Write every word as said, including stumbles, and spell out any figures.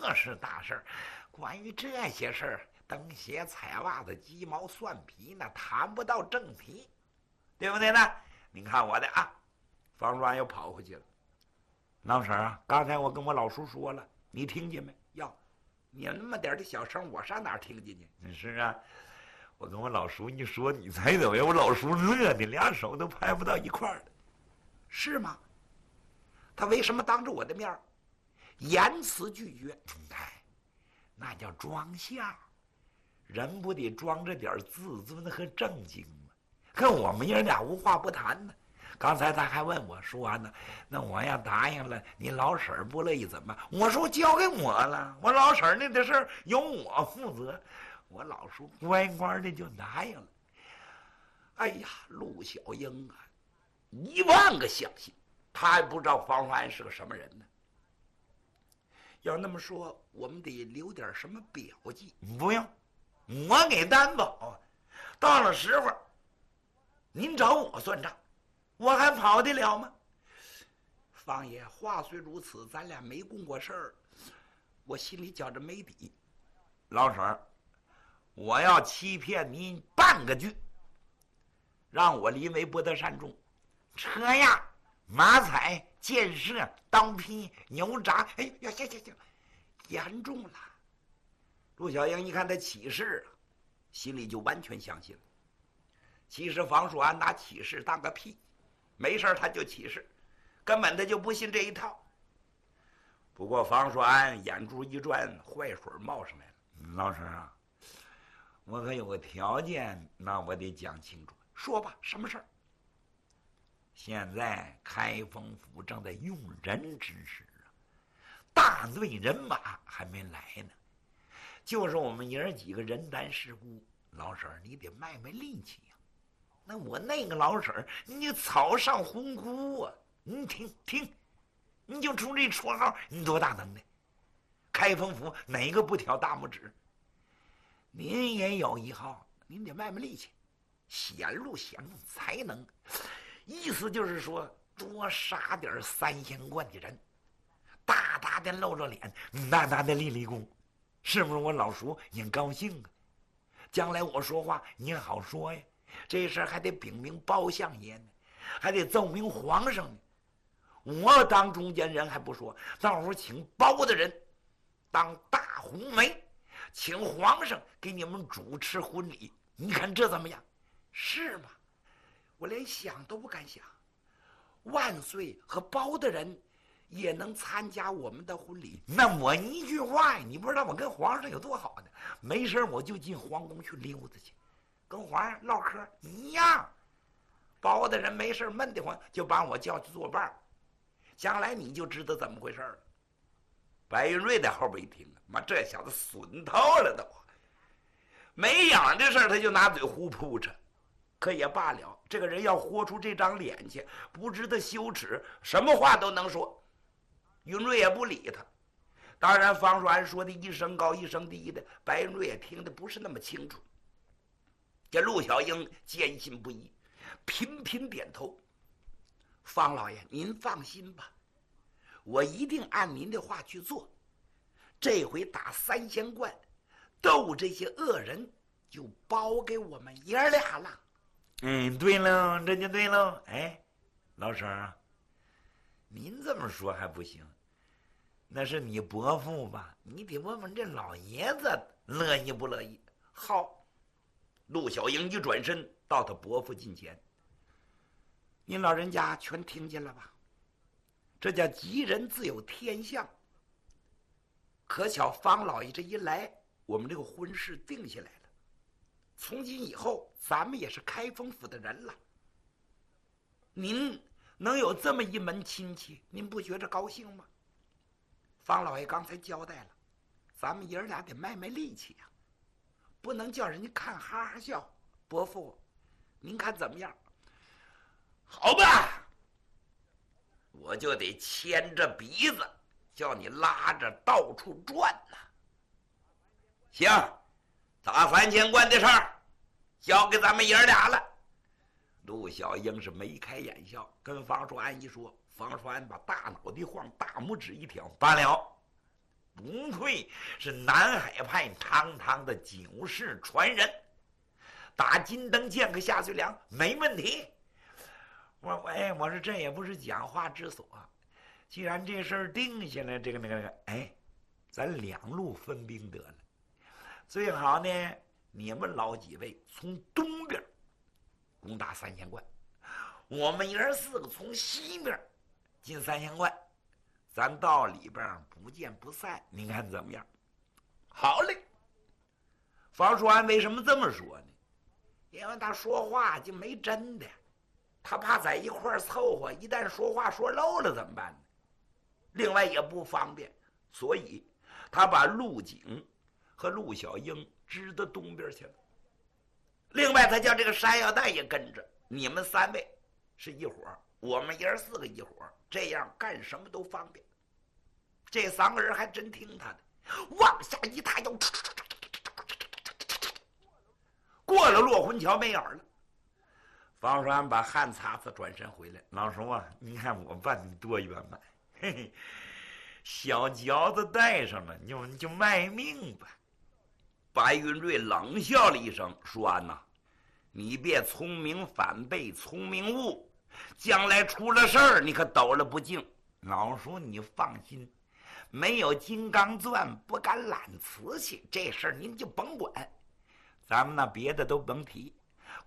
这是大事儿。关于这些事儿，蹬鞋踩袜子、鸡毛蒜皮，那谈不到正题，对不对呢？您看我的啊，方双又跑回去了。老婶啊，刚才我跟我老叔说了，你听见没？哟，你那么点的小声，我上哪儿听见去？是啊，我跟我老叔一说，你猜怎么样？我老叔乐的俩手都拍不到一块儿了。是吗？他为什么当着我的面言辞拒绝？哎，那叫装相。人不得装着点自尊和正经吗？可我们爷俩无话不谈呢。刚才他还问我说完呢，那我要答应了，你老婶儿不乐意怎么办？我说交给我了，我老婶儿那的事儿由我负责。我老叔乖乖的就答应了。哎呀，陆小英啊，一万个相信，他还不知道方安是个什么人呢。要那么说，我们得留点什么表记？不用，我给担保。到了时候，您找我算账。我还跑得了吗？方爷，话虽如此，咱俩没共过事儿，我心里觉着没底。老婶儿，我要欺骗您半个句，让我临危不得善终。车呀、马踩、箭射、刀劈、牛铡，哎呀，行行行，严重了。陆小英一看他起誓啊，心里就完全相信了。其实房树安拿起誓当个屁。没事他就起誓，根本他就不信这一套。不过房树安眼珠一转，坏水冒上来了。老婶啊，我可有个条件，那我得讲清楚。说吧，什么事儿？现在开封府正在用人之时啊，大队人马还没来呢，就是我们爷儿几个人单势孤。老婶儿，你得卖卖力气呀。那我那个老婶儿，你草上红菇啊！你听听，你就出这绰号，你多大能耐？开封府哪个不挑大拇指？您也有一号，您得卖卖力气，显露显露才能。意思就是说，多杀点三仙观的人，大大的露着脸，大大的立立功，是不是？我老叔您高兴啊？将来我说话您好说呀。这事儿还得禀明包相爷呢，还得奏明皇上呢。我当中间人还不说，到时候请包的人当大红媒，请皇上给你们主持婚礼。你看这怎么样？是吗？我连想都不敢想。万岁和包的人也能参加我们的婚礼，那我一句话呀，你不知道我跟皇上有多好呢。没事我就进皇宫去溜达去，跟皇上唠嗑一样。包的人没事闷得慌，就把我叫去作伴，将来你就知道怎么回事了。白云瑞在后边一听，妈，这小子损透了都，没样的事他就拿嘴胡扑着。可也罢了，这个人要豁出这张脸去，不知道羞耻，什么话都能说。云瑞也不理他。当然方树安说的一声高一声低的，白云瑞也听得不是那么清楚。这陆小英坚信不疑，频频点头。方老爷您放心吧，我一定按您的话去做。这回打三仙观斗这些恶人，就包给我们爷儿俩了。嗯，对喽，这就对喽。哎，老婶儿，您这么说还不行，那是你伯父吧？你得问问这老爷子乐意不乐意。好，陆小英一转身到他伯父近前，您老人家全听见了吧？这叫吉人自有天相。可巧方老爷这一来，我们这个婚事定下来了。从今以后，咱们也是开封府的人了。您能有这么一门亲戚，您不觉着高兴吗？方老爷刚才交代了，咱们爷儿俩得卖卖力气呀、啊，不能叫人家看哈哈笑。伯父，您看怎么样？好吧，我就得牵着鼻子，叫你拉着到处转呐。行。打三千关的事儿交给咱们爷儿俩了。陆小英是眉开眼笑，跟方树安一说，方树安把大脑袋晃，大拇指一挑，罢了。 不愧是南海派堂堂的九世传人，打金灯见个下岁粮没问题。我说哎，我说这也不是讲话之所，既然这事儿定下来，这个那个那个，哎，咱两路分兵得了，最好呢，你们老几位从东边攻打三仙关，我们爷儿四个从西边进三仙关，咱到里边不见不散，您看怎么样？好嘞。房叔安为什么这么说呢？因为他说话就没真的，他怕在一块儿凑合，一旦说话说漏了怎么办呢？另外也不方便，所以他把陆景和陆小英支到东边去了。另外他叫这个山药蛋也跟着，你们三位是一伙，我们爷儿四个一伙，这样干什么都方便。这三个人还真听他的，往下一踏，又过了落魂桥没影了。方叔安把汗擦擦，转身回来。老叔啊，你看我办的多圆满，嘿嘿，小嚼子带上了，你就就卖命吧。白云瑞冷笑了一声，说：“安呐，你别聪明反被聪明误，将来出了事儿，你可抖了不敬。老叔，你放心，没有金刚钻不敢揽瓷器，这事儿您就甭管。咱们那别的都甭提，